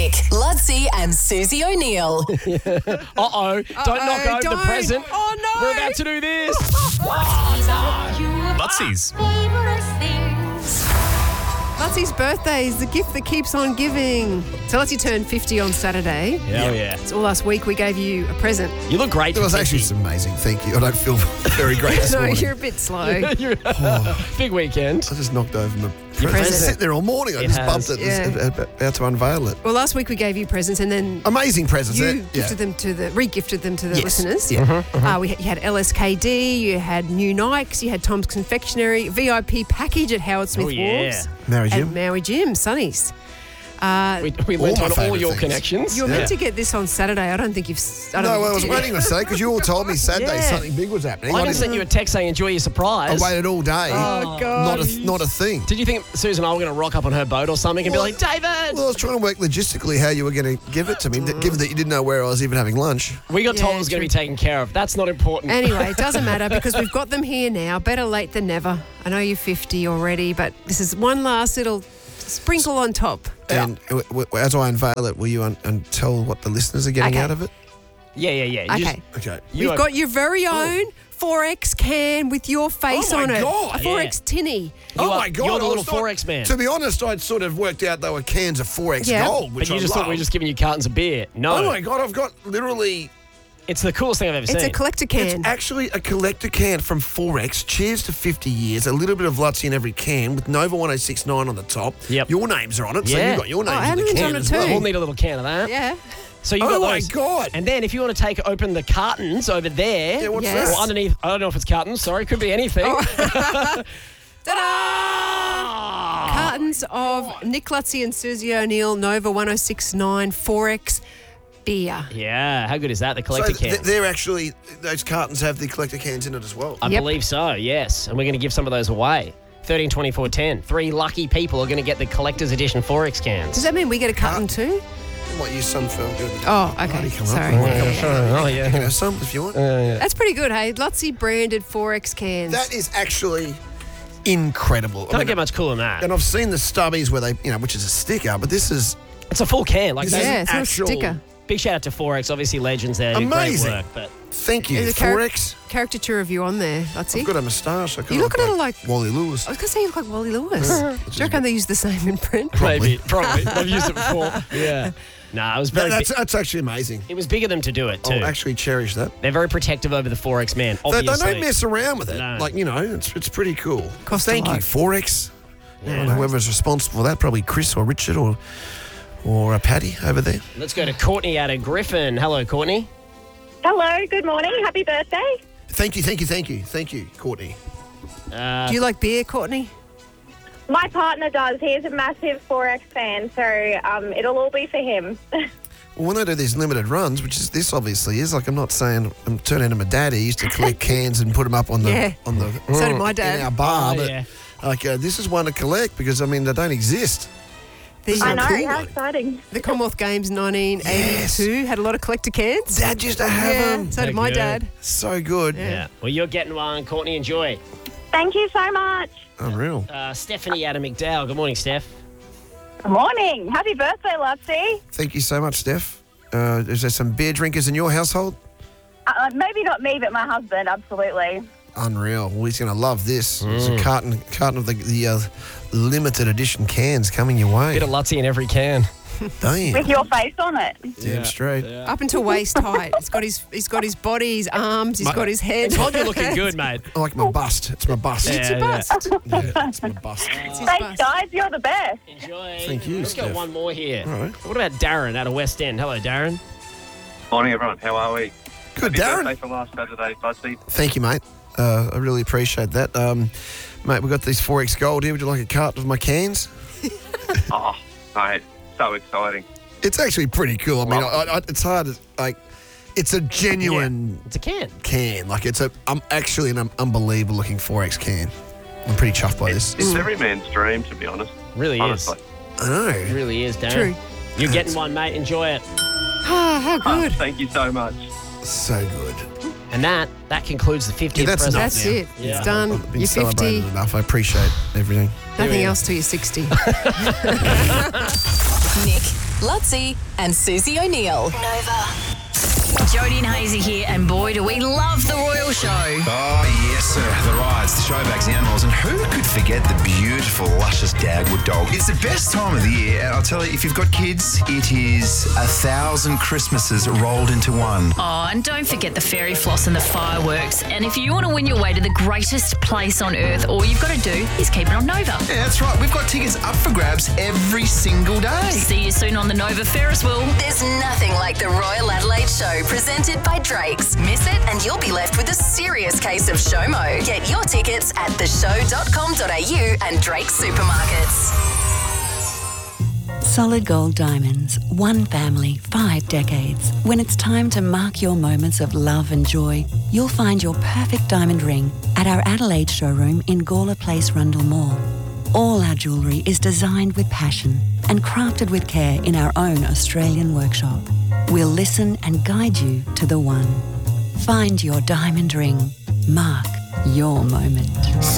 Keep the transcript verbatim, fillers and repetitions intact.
Nick, Ludsey and Susie O'Neill. Uh-oh. Don't knock over don't. the present. Oh, no. We're about to do this. Lutsies. Lutzie's birthday is the gift that keeps on giving. So Lutzie turned fifty on Saturday. Hell yeah. So last week we gave you a present. You look great. It was for actually fifty. amazing. Thank you. I don't feel very great this No, morning. you're a bit slow. You're Big weekend. I just knocked over my Your present. present. Sitting there all morning. I It just has. bumped it. Yeah. Just about to unveil it. Well, last week we gave you presents and then Amazing presents. you eh? gifted yeah. them to the, re-gifted them to the Yes. listeners. Yeah. Uh, we had, you had L S K D, you had new Nikes, you had Tom's Confectionery, V I P package at Howard Smith Oh, yeah. Wharves. Maui Jim. And Maui Jim, Sonny's. Uh, We, we All went my on all favourite your things. connections. you were Yeah. meant to get this on Saturday. I don't think you've... s- I don't No, think well, I you was did. waiting to say because you all told me Saturday Yeah. something big was happening. I I, can send didn't, you a text saying enjoy your surprise. I waited all day. Oh, God. Not a not a thing. Did you think Susan and I were going to rock up on her boat or something and Well, be like, David? Well, I was trying to work logistically how you were going to give it to me, given that you didn't know where I was even having lunch. we got told Yeah, it was going to true. be taken care of. That's not important. Anyway, it doesn't matter because we've got them here now. Better late than never. I know you're fifty already, but this is one last little sprinkle on top. And w- w- as I unveil it, will you un- and tell what the listeners are getting Okay. out of it? yeah, yeah, yeah. You Okay. Okay. You We've are- got your very own four X can with your face Oh my on it. God. A four X tinny. You oh are- my God! you're the I little was not- four X man. To be honest, I'd sort of worked out they were cans of four X Yeah. gold, which But you I just thought we were love. just giving you cartons of beer. No. Oh my God! I've got literally. It's the coolest thing I've ever It's seen. a collector can. It's actually a collector can from four X. Cheers to fifty years. A little bit of Lutzy in every can with Nova one oh six nine on the top. Yep. Your names are on it, so Yeah. you've got your Oh, names in the Adam's can on it as too. well. We'll need a little can of that. Yeah. So you Oh got my those. God. And then if you want to take open the cartons over there, Yeah, what's Yes. that? or underneath, I don't know if it's cartons. Sorry, could be anything. Ta-da! Ah! Cartons of Nick Lutzy and Susie O'Neill Nova one oh six nine four X beer. Yeah, how good is that? The So collector th- can. they're actually, those cartons have the collector cans in it as well. I Yep. believe so. Yes, and we're going to give some of those away. thirteen twenty-four ten. Three lucky people are going to get the collector's edition four X cans. Does that mean we get a carton too? Might use some for good. Oh, okay. Party come up. Sorry. Come on. Oh, You yeah. can have some if you want. That's pretty good, hey? Lutzy branded four X cans. That is actually incredible. I Don't mean, get much cooler than that. and I've seen the stubbies where they, you know, which is a sticker, but this is It's a full can. Like This that's is yeah, it's not a actual- sticker. Big shout out to four X, obviously legends there. They did Amazing. Great work, but thank you. There's a char- four X. caricature of you on there, Lutzy. I've got a moustache. I You look a little like- Wally Lewis. I was going to say you look like Wally Lewis. Do you reckon they use the same imprint? maybe, probably. I've used it before. Yeah. Nah, it was That- very. that's, Big. that's actually amazing. It was big of them to do it too. I'll actually cherish that. They're very protective over the four X man. They, Obviously. they don't mess around with it. No. Like, you know, it's it's pretty cool. Cost a Thank you, lot. four X. And whoever's responsible for that, probably Chris or Richard or or uh, Patty over there. Let's go to Courtney out of Griffin. Hello, Courtney. Hello, good morning. Happy birthday. Thank you, thank you, thank you, thank you, Courtney. Uh, Do you like beer, Courtney? My partner does. He's a massive four X fan, so um, it'll all be for him. Well, when they do these limited runs, which is this obviously is, like I'm not saying I'm turning into my dad. He used to collect cans and put them up on the Yeah. on the So did my in dad. our bar. Oh, but yeah. like uh, this is one to collect because I mean they don't exist. The, This is I a know, cool how one. exciting. the Commonwealth Games nineteen eighty-two had a lot of collector cans. Dad used to have yeah, them. so did my Good. dad. So good. yeah. Well, you're getting one, Courtney. Enjoy. Thank you so much. Unreal. Uh, Stephanie out of McDowell. Good morning, Steph. Good morning. Happy birthday, Lutzy. Thank you so much, Steph. Uh, is there some beer drinkers in your household? Uh, maybe not me, but my husband, absolutely. Unreal. Well, he's going to love this. There's Mm. a carton, carton of the, the uh, limited edition cans coming your way. Bit of Lutzy in every can. Damn. With your face on it. Damn straight. Up until waist height. He's got his he's got his body, his arms, he's My- got his head. It's hard you're looking good, mate. I like my bust. It's my bust. Yeah, It's your yeah. bust. Yeah, it's my bust. It's his Thanks, bust. guys. You're the best. Enjoy. Thank you, Let's go Steph. one more here. All right. What about Darren out of West End? Hello, Darren. Morning, everyone. How are we? Good, Happy Darren. birthday for last Saturday, Budsy. Thank you, mate. Uh, I really appreciate that. Um, mate, we've got these four X gold here. Would you like a carton of my cans? Oh, mate, so exciting. It's actually pretty cool. I mean, I, I, it's hard to, like, it's a genuine It's a can. can. Like, it's a, I'm actually an um, unbelievable looking four X can. I'm pretty chuffed by this. It's every man's dream, to be honest. Really Honestly. I know. is. Really is, Darren. True. You're getting one, mate. Enjoy it. Ah, how Oh, good. thank you so much. So good. And that that concludes the fiftieth Yeah, that's present. enough That's now. it. Yeah. It's done. I've been You're celebrated fifty. enough. I appreciate everything. Nothing Yeah. else till you're sixty. Nick, Lutzi and Susie O'Neill. Nova. Jodie and Hazy here, and boy, do we love the Royal Show. Oh, yes, sir. The rides, the showbacks, the animals, and who could forget the beautiful, luscious Dagwood dog? It's the best time of the year, and I'll tell you, if you've got kids, it is a thousand Christmases rolled into one. Oh, and don't forget the fairy floss and the fireworks. And if you want to win your way to the greatest place on earth, all you've got to do is keep it on Nova. Yeah, that's right. We've got tickets up for grabs every single day. See you soon on the Nova Ferris wheel. There's nothing like the Royal Adelaide Show presented by Drake's. Miss it and you'll be left with a serious case of SHOMO. Get your tickets at the show dot com dot a u and Drake's supermarkets. Solid Gold Diamonds. One family, five decades. When it's time to mark your moments of love and joy, you'll find your perfect diamond ring at our Adelaide showroom in Gawler Place, Rundle Mall. All our jewellery is designed with passion and crafted with care in our own Australian workshop. We'll listen and guide you to the one. Find your diamond ring. Mark your moment.